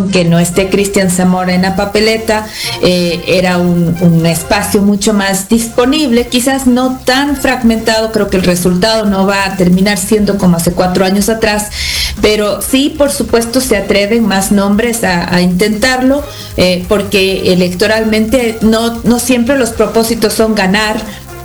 razón que no esté Cristian Zamora en la papeleta. Era un espacio mucho más disponible, quizás no tan fragmentado. Creo que el resultado no va a terminar siendo como hace 4 años atrás, pero sí, por supuesto, se atreven más nombres a intentarlo, porque electoralmente no siempre los propósitos son ganar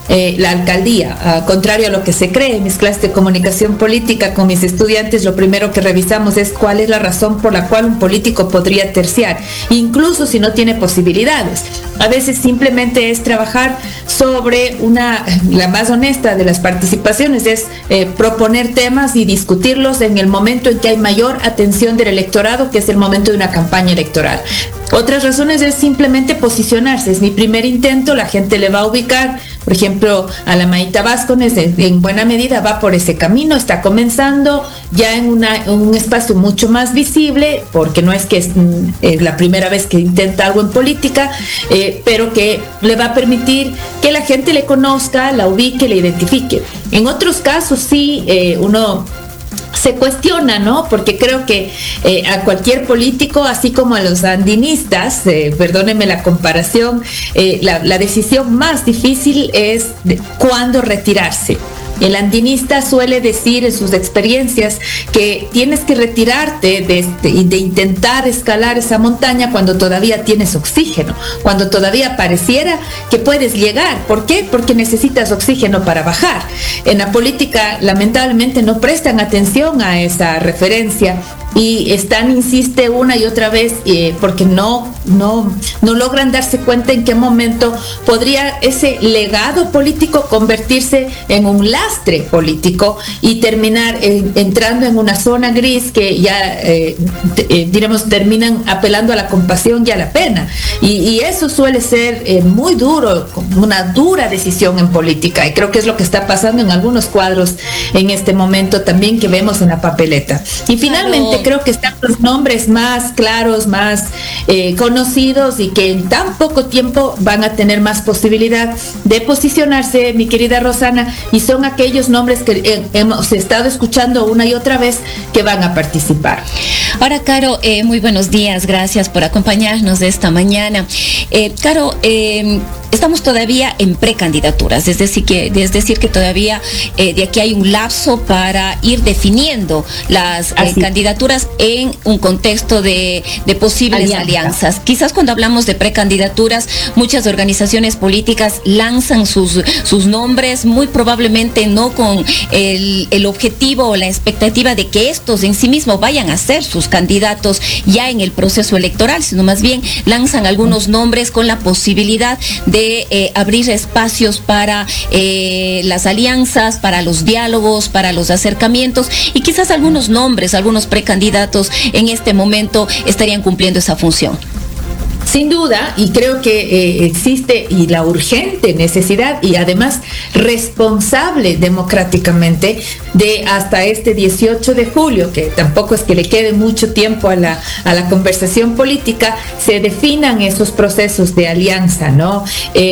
la alcaldía. Contrario a lo que se cree en mis clases de comunicación política con mis estudiantes, lo primero que revisamos es cuál es la razón por la cual un político podría terciar, incluso si no tiene posibilidades. A veces simplemente es trabajar sobre la más honesta de las participaciones, es proponer temas y discutirlos en el momento en que hay mayor atención del electorado, que es el momento de una campaña electoral. Otras razones es simplemente posicionarse. Es mi primer intento, la gente le va a ubicar. Por ejemplo, a la Maita Vázquez en buena medida va por ese camino, está comenzando ya en un espacio mucho más visible, porque no es que es la primera vez que intenta algo en política, pero que le va a permitir que la gente le conozca, la ubique, le identifique. En otros casos sí, uno se cuestiona, ¿no? Porque creo que a cualquier político, así como a los andinistas, perdónenme la comparación, la decisión más difícil es cuándo retirarse. El andinista suele decir en sus experiencias que tienes que retirarte de intentar escalar esa montaña cuando todavía tienes oxígeno, cuando todavía pareciera que puedes llegar. ¿Por qué? Porque necesitas oxígeno para bajar. En la política, lamentablemente, no prestan atención a esa referencia y insiste una y otra vez, porque no logran darse cuenta en qué momento podría ese legado político convertirse en un lastre político y terminar entrando en una zona gris que ya diremos terminan apelando a la compasión y a la pena, y eso suele ser muy duro, una dura decisión en política, y creo que es lo que está pasando en algunos cuadros en este momento también que vemos en la papeleta. Y finalmente creo que están los nombres más claros, más conocidos, y que en tan poco tiempo van a tener más posibilidad de posicionarse, mi querida Rosana, y son aquellos nombres que hemos estado escuchando una y otra vez que van a participar. Ahora, Caro, muy buenos días, gracias por acompañarnos de esta mañana. Caro, estamos todavía en precandidaturas, es decir que todavía de aquí hay un lapso para ir definiendo las candidaturas en un contexto de posibles alianzas. Quizás cuando hablamos de precandidaturas, muchas organizaciones políticas lanzan sus nombres, muy probablemente no con el objetivo o la expectativa de que estos en sí mismos vayan a ser sus candidatos ya en el proceso electoral, sino más bien lanzan algunos nombres con la posibilidad de abrir espacios para las alianzas, para los diálogos, para los acercamientos, y quizás algunos nombres, algunos precandidatos en este momento estarían cumpliendo esa función. Sin duda, y creo que existe y la urgente necesidad y además responsable democráticamente de hasta este 18 de julio, que tampoco es que le quede mucho tiempo a la conversación política, se definan esos procesos de alianza, ¿no?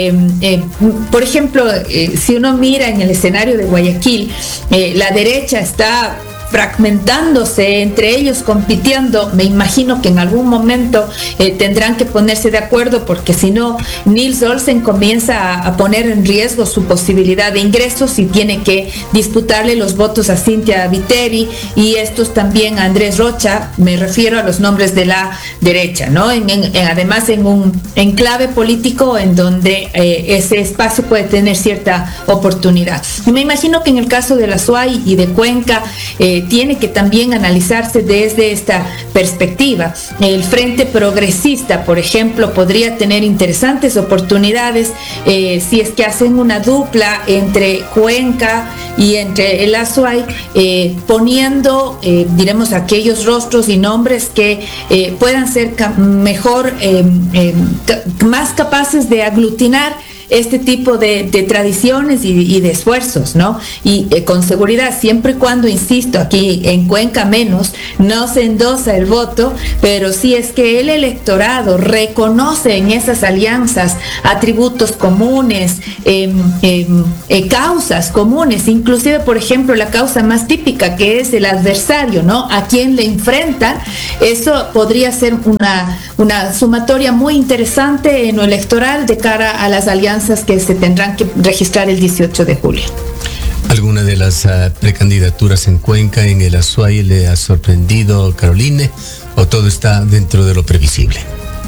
Por ejemplo, si uno mira en el escenario de Guayaquil, la derecha está fragmentándose, entre ellos compitiendo. Me imagino que en algún momento tendrán que ponerse de acuerdo, porque si no, Nils Olsen comienza a poner en riesgo su posibilidad de ingresos y tiene que disputarle los votos a Cynthia Viteri y estos también a Andrés Rocha. Me refiero a los nombres de la derecha, ¿no? Además en un enclave político en donde ese espacio puede tener cierta oportunidad. Y me imagino que en el caso de la SUAY y de Cuenca tiene que también analizarse desde esta perspectiva. El Frente Progresista, por ejemplo, podría tener interesantes oportunidades si es que hacen una dupla entre Cuenca y entre el Azuay, poniendo, diremos, aquellos rostros y nombres que puedan ser mejor, más capaces de aglutinar este tipo de tradiciones y de esfuerzos, ¿no? Y con seguridad, siempre y cuando, insisto, aquí en Cuenca menos, no se endosa el voto, pero sí es que el electorado reconoce en esas alianzas atributos comunes, causas comunes, inclusive, por ejemplo, la causa más típica, que es el adversario, ¿no? A quien le enfrentan. Eso podría ser una sumatoria muy interesante en lo electoral de cara a las alianzas que se tendrán que registrar el 18 de julio. ¿Alguna de las precandidaturas en Cuenca, en el Azuay, le ha sorprendido, Caroline, o todo está dentro de lo previsible?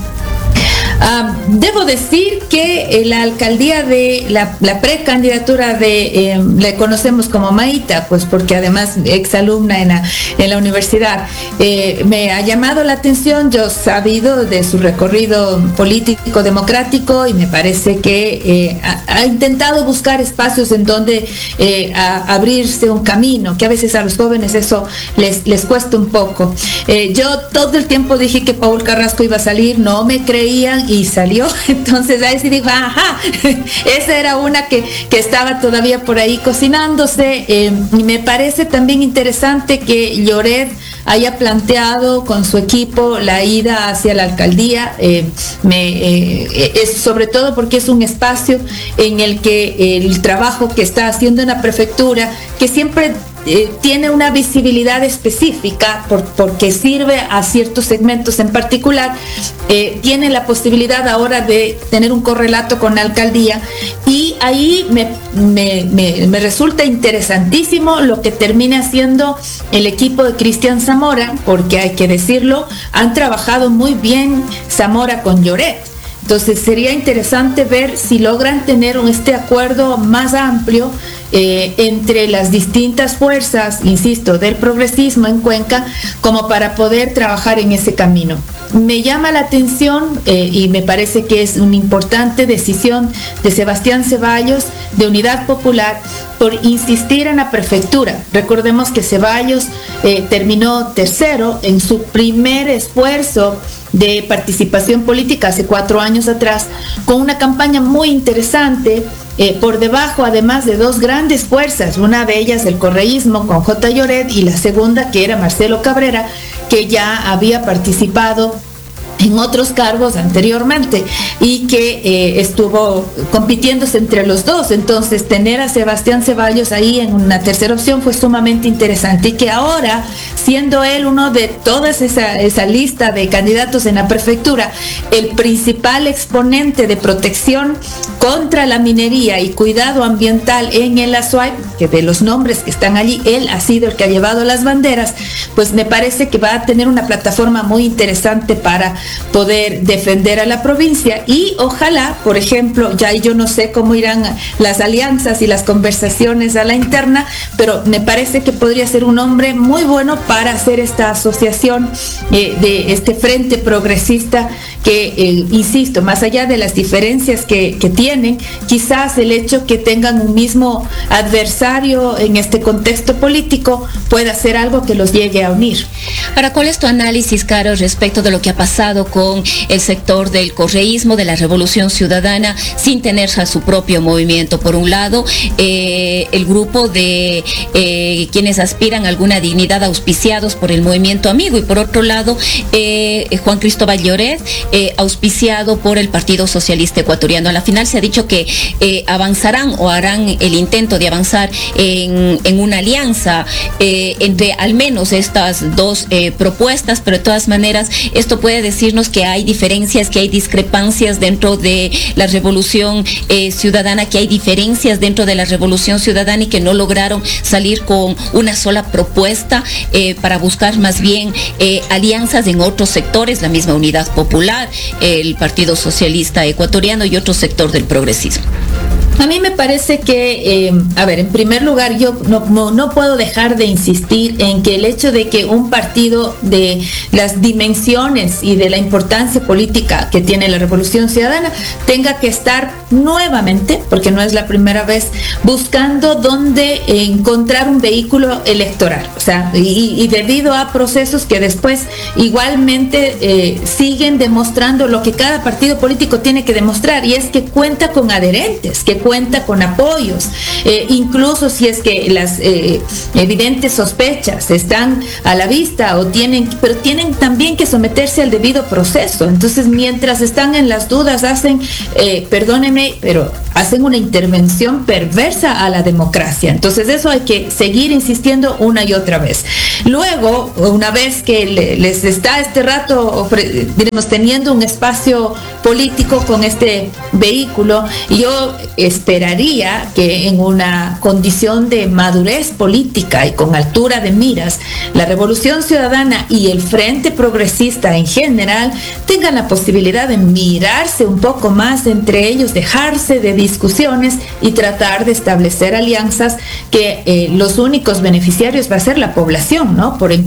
Debo decir que la alcaldía de la precandidatura de, le conocemos como Maíta, pues porque además exalumna en la universidad, me ha llamado la atención. Yo he sabido de su recorrido político democrático y me parece que ha intentado buscar espacios en donde abrirse un camino, que a veces a los jóvenes eso les cuesta un poco. Yo todo el tiempo dije que Paul Carrasco iba a salir, no me creían y salió. Entonces ahí sí digo, ajá, esa era una que estaba todavía por ahí cocinándose. Y me parece también interesante que Lloret haya planteado con su equipo la ida hacia la alcaldía, es sobre todo porque es un espacio en el que el trabajo que está haciendo en la prefectura, que siempre tiene una visibilidad específica porque sirve a ciertos segmentos en particular, tiene la posibilidad ahora de tener un correlato con la alcaldía, y ahí me resulta interesantísimo lo que termina haciendo el equipo de Cristian Zamora, porque hay que decirlo, han trabajado muy bien Zamora con Lloret. Entonces sería interesante ver si logran tener este acuerdo más amplio entre las distintas fuerzas, insisto, del progresismo en Cuenca, como para poder trabajar en ese camino. Me llama la atención y me parece que es una importante decisión de Sebastián Ceballos, de Unidad Popular, por insistir en la prefectura. Recordemos que Ceballos terminó tercero en su primer esfuerzo de participación política hace 4 años atrás, con una campaña muy interesante, por debajo además de 2 grandes fuerzas, una de ellas el correísmo con J. Lloret, y la segunda que era Marcelo Cabrera, que ya había participado en otros cargos anteriormente y que estuvo compitiéndose entre los dos. Entonces tener a Sebastián Ceballos ahí en una tercera opción fue sumamente interesante, y que ahora, siendo él uno de toda esa lista de candidatos en la prefectura, el principal exponente de protección contra la minería y cuidado ambiental en el Azuay, que de los nombres que están allí, él ha sido el que ha llevado las banderas, pues me parece que va a tener una plataforma muy interesante para poder defender a la provincia. Y ojalá, por ejemplo, ya yo no sé cómo irán las alianzas y las conversaciones a la interna, pero me parece que podría ser un hombre muy bueno para hacer esta asociación de este frente progresista que, insisto, más allá de las diferencias que tienen, quizás el hecho que tengan un mismo adversario en este contexto político pueda ser algo que los llegue a unir. Ahora, ¿cuál es tu análisis, Caro, respecto de lo que ha pasado con el sector del correísmo, de la Revolución Ciudadana, sin tener a su propio movimiento? Por un lado, el grupo de quienes aspiran a alguna dignidad, auspiciados por el movimiento amigo, y por otro lado, Juan Cristóbal Lloret, auspiciado por el Partido Socialista Ecuatoriano. A la final se ha dicho que avanzarán o harán el intento de avanzar en una alianza entre al menos estas dos propuestas, pero de todas maneras esto puede decirnos que hay diferencias, que hay discrepancias dentro de la Revolución Ciudadana, que hay diferencias dentro de la Revolución Ciudadana y que no lograron salir con una sola propuesta para buscar más bien alianzas en otros sectores, la misma Unidad Popular, el Partido Socialista Ecuatoriano y otro sector del progresismo. A mí me parece que, en primer lugar, yo no puedo dejar de insistir en que el hecho de que un partido de las dimensiones y de la importancia política que tiene la Revolución Ciudadana tenga que estar nuevamente, porque no es la primera vez, buscando dónde encontrar un vehículo electoral. O sea, y debido a procesos que después igualmente siguen demostrando lo que cada partido político tiene que demostrar, y es que cuenta con adherentes, que cuenta con apoyos, incluso si es que las evidentes sospechas están a la vista pero tienen también que someterse al debido proceso. Entonces, mientras están en las dudas, hacen, perdónenme, pero hacen una intervención perversa a la democracia. Entonces, eso hay que seguir insistiendo una y otra vez. Luego, una vez que les está este rato, diremos, teniendo un espacio político con este vehículo, yo esperaría que en una condición de madurez política y con altura de miras, la Revolución Ciudadana y el Frente Progresista en general tengan la posibilidad de mirarse un poco más entre ellos, dejarse de discusiones y tratar de establecer alianzas que los únicos beneficiarios va a ser la población, ¿no? Por